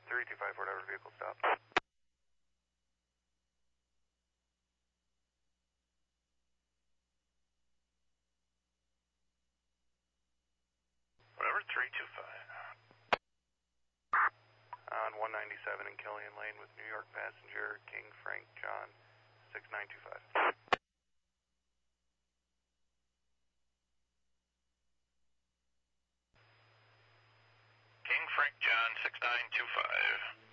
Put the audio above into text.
325, whatever vehicle stop. Whatever, 325. On 197 in Killian Lane with New York passenger King Frank John 6925. King Frank John 6925.